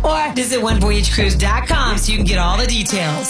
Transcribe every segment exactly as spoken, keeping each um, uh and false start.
Or visit one voyage cruise dot com so you can get all the details.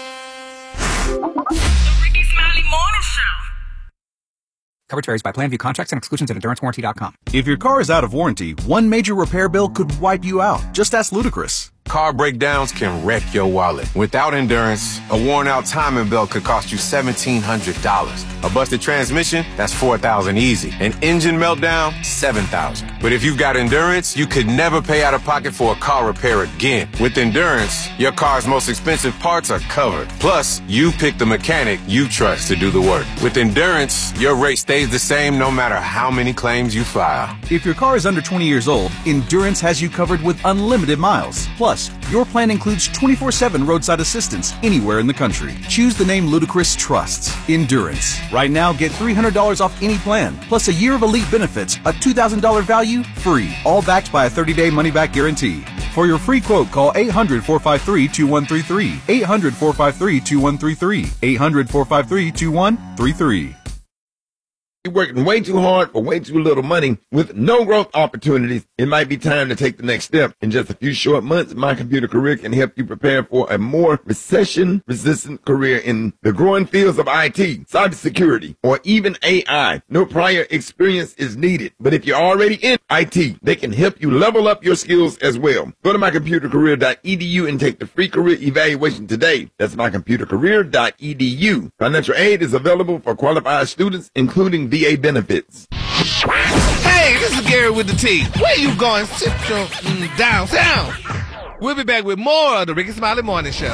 The Ricky Smiley Morning Show. Coverage varies by plan. View contracts and exclusions at endurance warranty dot com. If your car is out of warranty, one major repair bill could wipe you out. Just ask Ludacris. Car breakdowns can wreck your wallet. Without Endurance, a worn-out timing belt could cost you seventeen hundred dollars. A busted transmission, that's four thousand dollars easy. An engine meltdown, seven thousand dollars. But if you've got Endurance, you could never pay out of pocket for a car repair again. With Endurance, your car's most expensive parts are covered. Plus, you pick the mechanic you trust to do the work. With Endurance, your rate stays the same no matter how many claims you file. If your car is under twenty years old, Endurance has you covered with unlimited miles. Plus, your plan includes twenty-four seven roadside assistance anywhere in the country. Choose the name Ludacris trusts, Endurance. Right now, get three hundred dollars off any plan, plus a year of elite benefits, a two thousand dollars value, free. All backed by a thirty-day money-back guarantee. For your free quote, call eight hundred, four five three, two one three three. eight hundred, four five three, two one three three. eight hundred, four five three, two one three three. You're working way too hard for way too little money with no growth opportunities. It might be time to take the next step. In just a few short months, My Computer Career can help you prepare for a more recession-resistant career in the growing fields of I T, cybersecurity, or even A I. No prior experience is needed, but if you're already in I T, they can help you level up your skills as well. Go to my computer career dot e d u and take the free career evaluation today. That's my computer career dot e d u. Financial aid is available for qualified students, including V A benefits. Hey, this is Gary with the T. Where you going? Sit your mm, downtown. We'll be back with more of the Ricky Smiley Morning Show.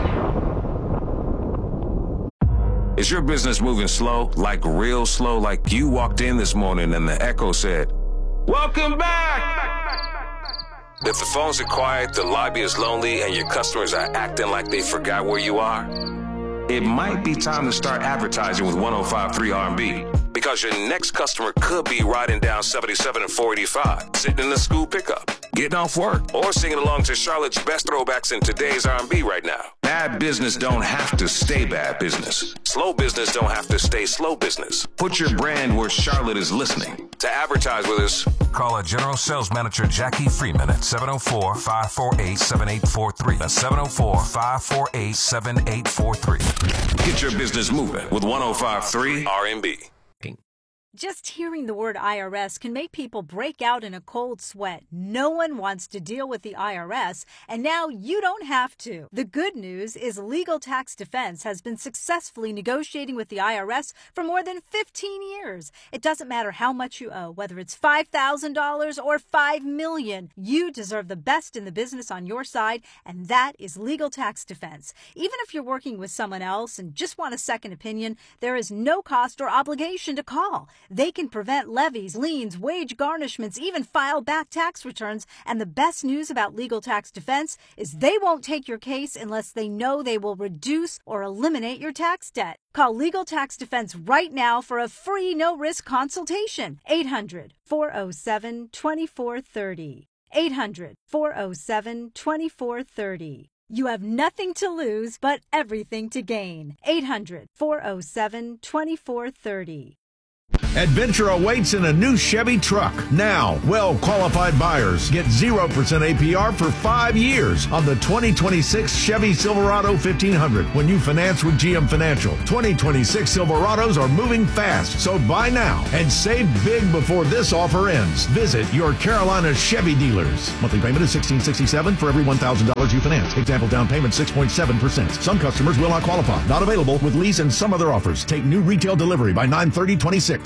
Is your business moving slow, like real slow, like you walked in this morning and the echo said, "Welcome back"? If the phones are quiet, the lobby is lonely, and your customers are acting like they forgot where you are, it might be time to start advertising with one oh five point three R and B. Because your next customer could be riding down seventy-seven and four eighty-five, sitting in the school pickup, getting off work, or singing along to Charlotte's best throwbacks in today's R and B right now. Bad business don't have to stay bad business. Slow business don't have to stay slow business. Put your brand where Charlotte is listening. To advertise with us, call our General Sales Manager Jackie Freeman at seven oh four, five four eight, seven eight four three. That's seven oh four, five four eight, seven eight four three. Get your business moving with one oh five point three R and B. Just hearing the word I R S can make people break out in a cold sweat. No one wants to deal with the I R S, and now you don't have to. The good news is Legal Tax Defense has been successfully negotiating with the I R S for more than fifteen years. It doesn't matter how much you owe, whether it's five thousand dollars or five million dollars. You deserve the best in the business on your side, and that is Legal Tax Defense. Even if you're working with someone else and just want a second opinion, there is no cost or obligation to call. They can prevent levies, liens, wage garnishments, even file back tax returns. And the best news about Legal Tax Defense is they won't take your case unless they know they will reduce or eliminate your tax debt. Call Legal Tax Defense right now for a free no-risk consultation. eight hundred, four oh seven, two four three oh. eight hundred, four oh seven, two four three oh. You have nothing to lose but everything to gain. eight hundred, four oh seven, two four three oh. Adventure awaits in a new Chevy truck. Now, well-qualified buyers get zero percent A P R for five years on the twenty twenty-six Chevy Silverado fifteen hundred when you finance with G M Financial. twenty twenty-six Silverados are moving fast, so buy now and save big before this offer ends. Visit your Carolina Chevy dealers. Monthly payment is sixteen sixty-seven for every one thousand dollars you finance. Example down payment six point seven percent. Some customers will not qualify. Not available with lease and some other offers. Take new retail delivery by nine thirty twenty-six.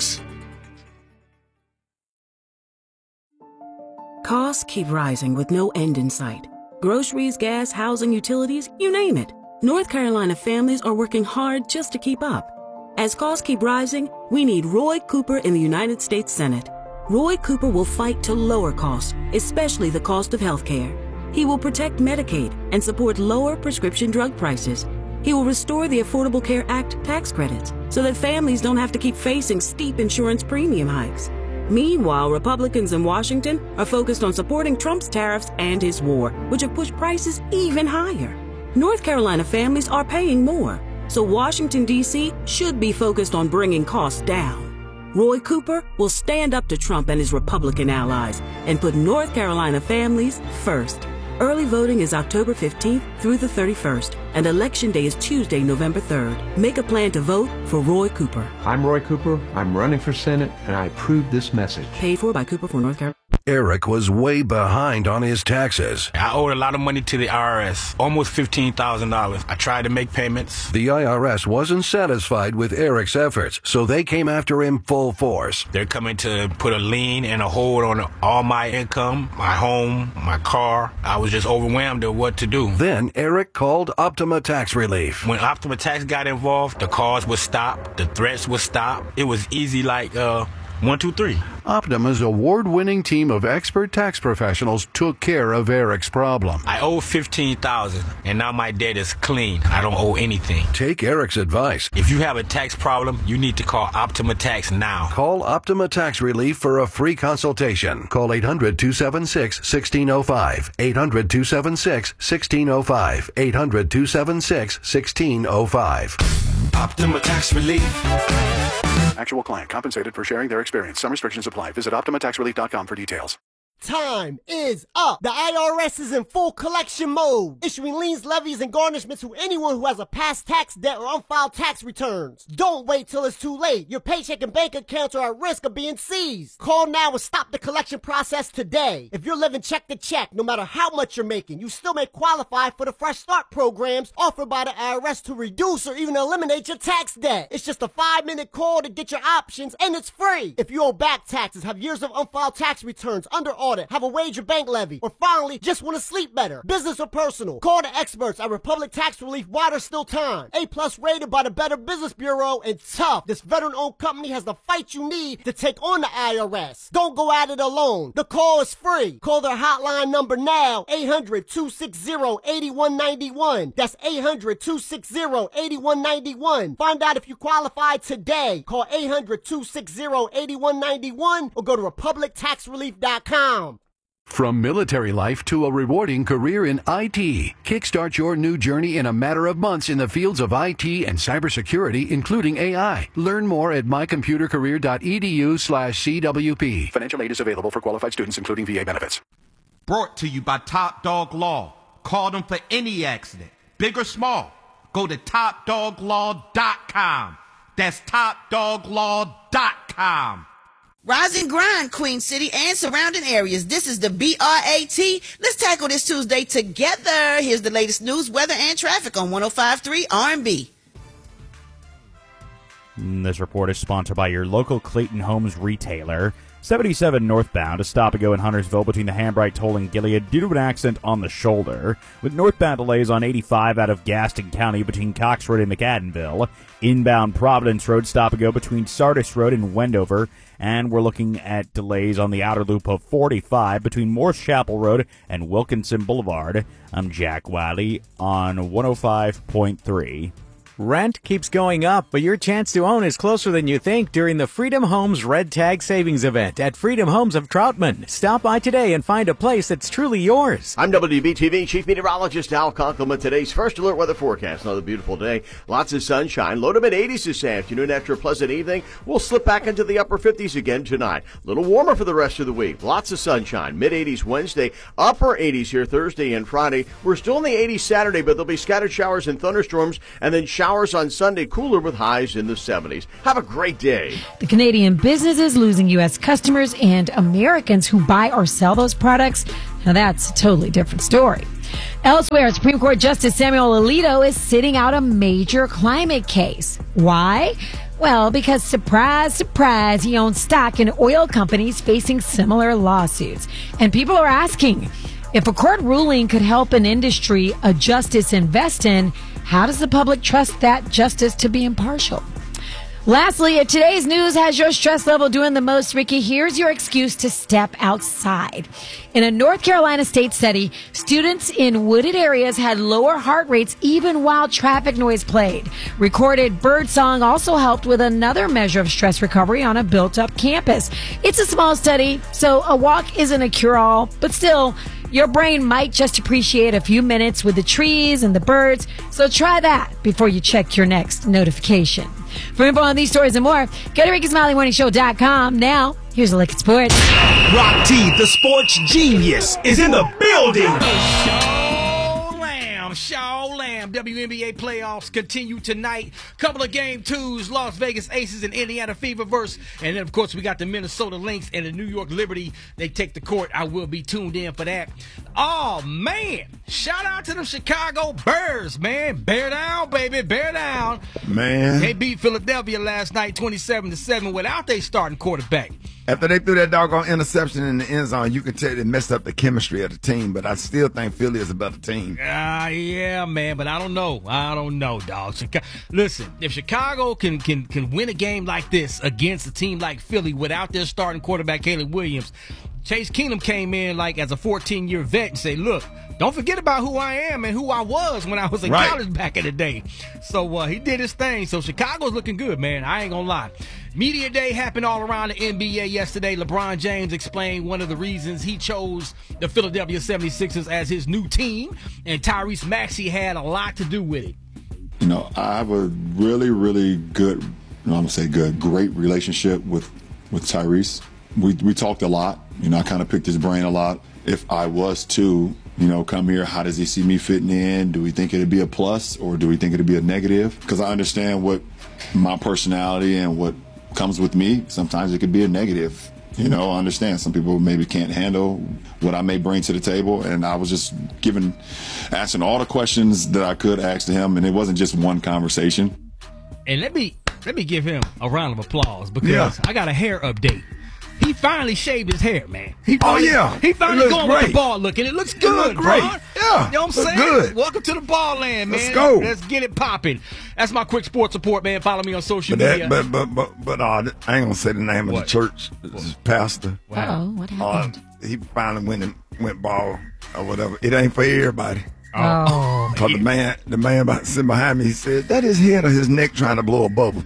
Costs keep rising with no end in sight. Groceries, gas, housing, utilities, you name it. North Carolina families are working hard just to keep up. As costs keep rising, we need Roy Cooper in the United States Senate. Roy Cooper will fight to lower costs, especially the cost of health care. He will protect Medicaid and support lower prescription drug prices. He will restore the Affordable Care Act tax credits so that families don't have to keep facing steep insurance premium hikes. Meanwhile, Republicans in Washington are focused on supporting Trump's tariffs and his war, which have pushed prices even higher. North Carolina families are paying more, so Washington, D C should be focused on bringing costs down. Roy Cooper will stand up to Trump and his Republican allies and put North Carolina families first. Early voting is October fifteenth through the thirty-first, and Election Day is Tuesday, November third. Make a plan to vote for Roy Cooper. I'm Roy Cooper. I'm running for Senate, and I approve this message. Paid for by Cooper for North Carolina. Eric was way behind on his taxes. I owed a lot of money to the I R S, almost fifteen thousand dollars. I tried to make payments. The I R S wasn't satisfied with Eric's efforts, so they came after him full force. They're coming to put a lien and a hold on all my income, my home, my car. I was just overwhelmed at what to do. Then Eric called Optima Tax Relief. When Optima Tax got involved, the calls would stop, the threats would stop. It was easy like, uh, one, two, three. Optima's award-winning team of expert tax professionals took care of Eric's problem. I owe fifteen thousand dollars, and now my debt is clean. I don't owe anything. Take Eric's advice. If you have a tax problem, you need to call Optima Tax now. Call Optima Tax Relief for a free consultation. Call eight hundred, two seven six, one six zero five. eight hundred, two seven six, one six zero five. eight hundred, two seven six, one six zero five. Optima Tax Relief. Actual client compensated for sharing their experience. Some restrictions apply. Visit Optima Tax Relief dot com for details. Time is up. The I R S is in full collection mode, issuing liens, levies, and garnishments to anyone who has a past tax debt or unfiled tax returns. Don't wait till it's too late. Your paycheck and bank accounts are at risk of being seized. Call now and stop the collection process today. If you're living check to check, no matter how much you're making, you still may qualify for the Fresh Start programs offered by the I R S to reduce or even eliminate your tax debt. It's just a five-minute call to get your options, and it's free. If you owe back taxes, have years of unfiled tax returns, under audit, have a wage or bank levy, or finally just want to sleep better, business or personal, call the experts at Republic Tax Relief while there's still time. A plus rated by the Better Business Bureau, and tough. This veteran-owned company has the fight you need to take on the I R S. Don't go at it alone. The call is free. Call their hotline number now, eight hundred, two six zero, eight one nine one. That's eight hundred, two six zero, eight one nine one. Find out if you qualify today. Call eight hundred, two six zero, eight one nine one or go to Republic Tax Relief dot com. From military life to a rewarding career in I T, kickstart your new journey in a matter of months in the fields of I T and cybersecurity, including A I. Learn more at mycomputercareer.edu slash CWP. Financial aid is available for qualified students, including V A benefits. Brought to you by Top Dog Law. Call them for any accident, big or small. Go to top dog law dot com. That's top dog law dot com. Rise and grind, Queen City and surrounding areas. This is the B R A T. Let's tackle this Tuesday together. Here's the latest news, weather, and traffic on one oh five point three R and B. This report is sponsored by your local Clayton Homes retailer. seventy-seven northbound, a stop-and-go in Huntersville between the Hambright Toll and Gilead due to an accident on the shoulder, with northbound delays on eighty-five out of Gaston County between Cox Road and McAdenville, inbound Providence Road stop-and-go between Sardis Road and Wendover, and we're looking at delays on the outer loop of forty-five between Morse Chapel Road and Wilkinson Boulevard. I'm Jack Wiley on one oh five point three. Rent keeps going up, but your chance to own is closer than you think during the Freedom Homes Red Tag Savings Event at Freedom Homes of Troutman. Stop by today and find a place that's truly yours. I'm W B T V Chief Meteorologist Al Conklin with today's First Alert weather forecast. Another beautiful day. Lots of sunshine. Low to mid eighties this afternoon. After a pleasant evening, we'll slip back into the upper fifties again tonight. A little warmer for the rest of the week. Lots of sunshine. Mid eighties Wednesday. Upper eighties here Thursday and Friday. We're still in the eighties Saturday, but there'll be scattered showers and thunderstorms, and then showers on Sunday, cooler with highs in the seventies. Have a great day. The Canadian businesses losing U S customers and Americans who buy or sell those products. Now that's a totally different story. Elsewhere, Supreme Court Justice Samuel Alito is sitting out a major climate case. Why? Well, because surprise, surprise, he owns stock in oil companies facing similar lawsuits. And people are asking, if a court ruling could help an industry a justice invest in, how does the public trust that justice to be impartial? Lastly, if today's news has your stress level doing the most, Ricky, here's your excuse to step outside. In a North Carolina state study, students in wooded areas had lower heart rates even while traffic noise played. Recorded birdsong also helped with another measure of stress recovery on a built-up campus. It's a small study, so a walk isn't a cure-all, but still, your brain might just appreciate a few minutes with the trees and the birds, so try that before you check your next notification. For info on these stories and more, go to Ricky Smiley Morning Show dot com. Now, Here's a look at sports. Rock T, the sports genius, is in the building. Show Lamb, Show Lamb. W N B A playoffs continue tonight. Couple of game twos, Las Vegas Aces and Indiana Fever verse. And then, of course, we got the Minnesota Lynx and the New York Liberty. They take the court. I will be tuned in for that. Oh, man. Shout out to the Chicago Bears, man. Bear down, baby. Bear down. Man. They beat Philadelphia last night twenty-seven to seven without their starting quarterback. After they threw that doggone interception in the end zone, you could tell it messed up the chemistry of the team, but I still think Philly is a better team. Ah, uh, yeah, man, but I don't know. I don't know, dog. Chicago, listen, if Chicago can can can win a game like this against a team like Philly without their starting quarterback, Caleb Williams, Chase Keenum came in like as a fourteen-year vet and said, look, don't forget about who I am and who I was when I was in right. college back in the day. So uh, he did his thing. So Chicago's looking good, man. I ain't going to lie. Media Day happened all around the N B A yesterday. LeBron James explained one of the reasons he chose the Philadelphia seventy-sixers as his new team, and Tyrese Maxey had a lot to do with it. You know, I have a really, really good, no, I'm going to say good, great relationship with, with Tyrese. We, we talked a lot. You know, I kind of picked his brain a lot. If I was to, you know, come here, how does he see me fitting in? Do we think it'd be a plus or do we think it'd be a negative? Because I understand what my personality and what comes with me. Sometimes it could be a negative. You know, I understand some people maybe can't handle what I may bring to the table, and I was just giving, asking all the questions that I could ask to him, and it wasn't just one conversation. And let me let me give him a round of applause because yeah. I got a hair update. He finally shaved his hair, man. He finally, oh, yeah. He finally going great. with the ball look, and it looks good, it look great. Bro. Yeah. You know what I'm saying? Good. Welcome to the ball land, man. Let's go. Let's get it popping. That's my quick sports report, man. Follow me on social but media. That, but but but, but uh, I ain't going to say the name what? of the church. This is pastor. Wow. What happened? Uh, he finally went and went ball or whatever. It ain't for everybody. Oh. Because the man, the man sitting behind me, he said, that is head or his neck trying to blow a bubble.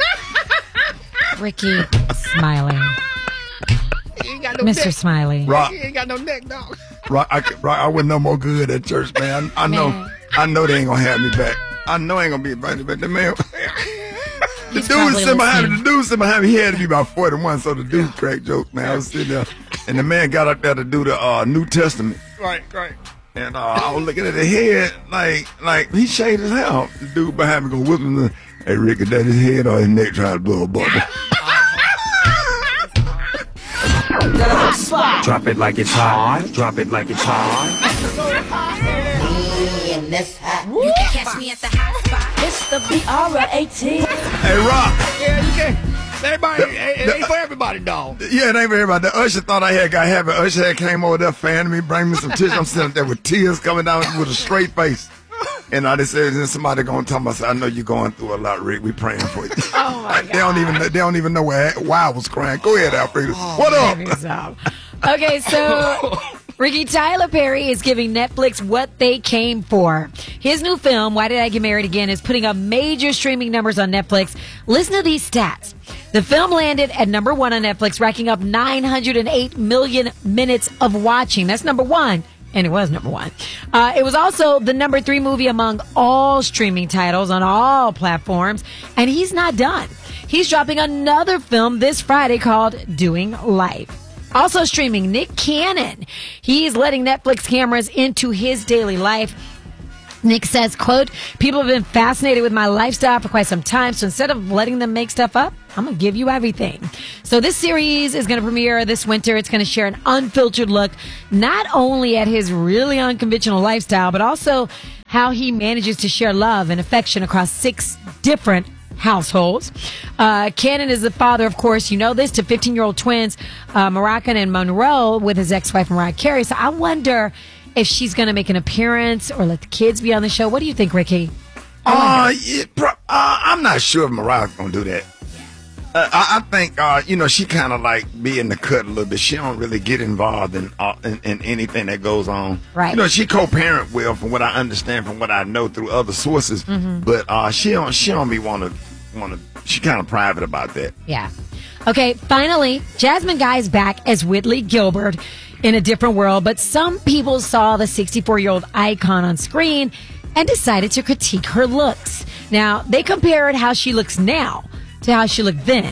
Ricky smiling. No Mister neck. Smiley. Rock. He ain't got no neck, dog. Rock, I, Rock, I wasn't no more good at church, man. I, I know Man. I know they ain't going to have me back. I know I ain't going to be back, but the man... The He's dude probably sitting behind me, listening. the dude sitting behind me, he had to be about forty-one, so the dude cracked jokes, man. I was sitting there, and the man got up there to do the uh, New Testament. Right, right. And uh, I was looking at the head, like, like he shaved his hair off. The dude behind me go whip him. Hey, Rick, is that his head or his neck trying to blow a bubble? Drop it like it's hot. Drop it like it's hot. You can catch me at the hot spot. It's the B R A T. Hey, Rock. Yeah, you can. Everybody, it, it ain't for everybody, dog. Yeah, it ain't for everybody. The usher thought I had got happy. Usher had came over there, fanning me, bring me some tissue. I'm sitting there with tears coming down with a straight face. And I just said, then somebody gonna tell me, I said, I know you're going through a lot, Rick. We praying for you. Oh my God. They don't even they don't even know why, why I was crying. Go ahead, Alfredo. Oh, what up? Okay, so Ricky Tyler Perry is giving Netflix what they came for. His new film, Why Did I Get Married Again, is putting up major streaming numbers on Netflix. Listen to these stats. The film landed at number one on Netflix, racking up nine hundred eight million minutes of watching. That's number one. And it was number one. Uh, it was also the number three movie among all streaming titles on all platforms. And he's not done. He's dropping another film this Friday called Doing Life. Also streaming, Nick Cannon. He's letting Netflix cameras into his daily life. Nick says, quote, people have been fascinated with my lifestyle for quite some time, so instead of letting them make stuff up, I'm going to give you everything. So this series is going to premiere this winter. It's going to share an unfiltered look, not only at his really unconventional lifestyle, but also how he manages to share love and affection across six different households. Uh, Cannon is the father, of course, you know this, to fifteen-year-old twins, uh, Moroccan and Monroe, with his ex-wife, Mariah Carey. So I wonder if she's going to make an appearance or let the kids be on the show. What do you think, Ricky? Uh, yeah, pro- uh, I'm not sure if Mariah's going to do that. Uh, I, I think, uh, you know, she kind of like be in the cut a little bit. She don't really get involved in, uh, in in anything that goes on. Right. You know, she co-parent well, from what I understand, from what I know through other sources. Mhm. But uh, she don't she don't be want to want to. She kind of private about that. Yeah. Okay, finally, Jasmine Guy is back as Whitley Gilbert in A Different World, but some people saw the sixty-four-year-old icon on screen and decided to critique her looks. Now, they compared how she looks now to how she looked then.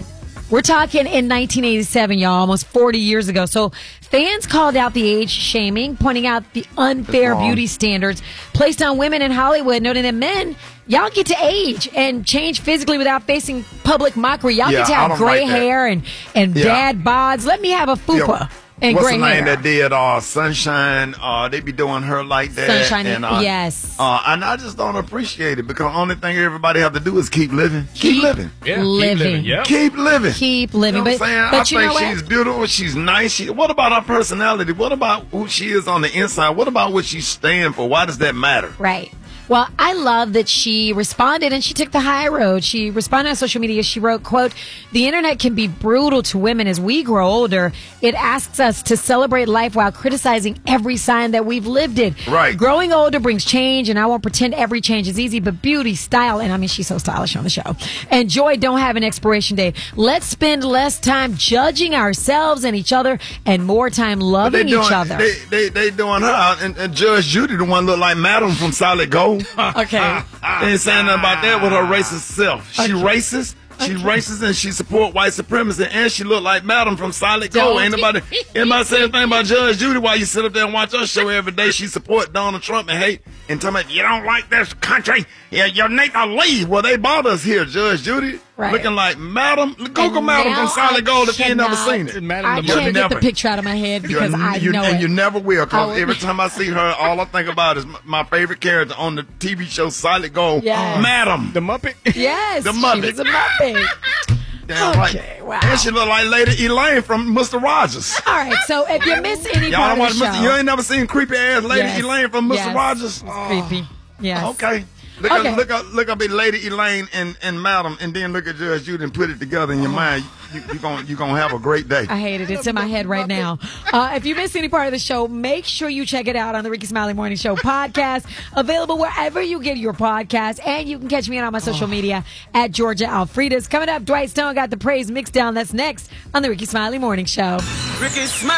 We're talking in nineteen eighty-seven, y'all, almost forty years ago. So fans called out the age shaming, pointing out the unfair beauty standards placed on women in Hollywood, noting that men, y'all get to age and change physically without facing public mockery. Y'all Yeah, get to I have don't gray like that. hair and, and Yeah. dad bods. Let me have a fupa. Yeah. And What's gray the name hair. that did uh, Sunshine? Uh, they be doing her like that. Sunshine, and, uh, yes. Uh, and I just don't appreciate it because the only thing everybody have to do is keep living. Keep, Keep living. Yeah, keep living. living, yeah. Keep living. Keep living. You know what But- I'm saying? but I you think know what? she's beautiful. She's nice. She, what about her personality? What about who she is on the inside? What about what she stand for? Why does that matter? Right. Well, I love that she responded and she took the high road. She responded on social media. She wrote, quote, "The internet can be brutal to women as we grow older. It asks us to celebrate life while criticizing every sign that we've lived it. Right. Growing older brings change, and I won't pretend every change is easy, but beauty, style, and I mean, she's so stylish on the show, and joy don't have an expiration date. Let's spend less time judging ourselves and each other and more time But loving they doing, each other." They, they, they doing her. And, and Judge Judy, the one look like Madam from Solid Gold. Okay. They ain't saying nothing about that with her racist self. She racist. She racist and she support white supremacy and she look like Madam from Solid Gold. Don't. Ain't nobody, anybody say anything about Judge Judy while you sit up there and watch her show every day. She support Donald Trump and hate and tell me you don't like this country. Yeah, you need to leave. Well, they bought us here, Judge Judy. Right. Looking like Madam. Google And Madam now from Solid I Gold if you ain't never cannot- seen it. I can't get the picture out of my head because You- I you, know and it. you never will, I because will- every time I see her, all I think about is m- my favorite character on the T V show Solid Gold, Yes. Madam. The Muppet? Yes, The she Muppet. was a Muppet. Damn Okay, right. wow. And she look like Lady Elaine from Mister Rogers. All right, so if you miss any Y'all part don't of watch the Mister show, You ain't never seen creepy ass Lady Yes. Elaine from Mister Yes. Rogers? It's creepy. Yes. Okay. Look, Okay. Up, look up, look up at Lady Elaine and, and Madam, and then look at Judge Judy and put it together in your mind. You, you gonna you gonna have a great day. I hate it. It's in my head right now. Uh, if you missed any part of the show, make sure you check it out on the Ricky Smiley Morning Show podcast, available wherever you get your podcast, and you can catch me on all my social media at Georgia Alfredas. Coming up, Dwight Stone got the praise mixed down. That's next on the Ricky Smiley Morning Show. Ricky Smiley.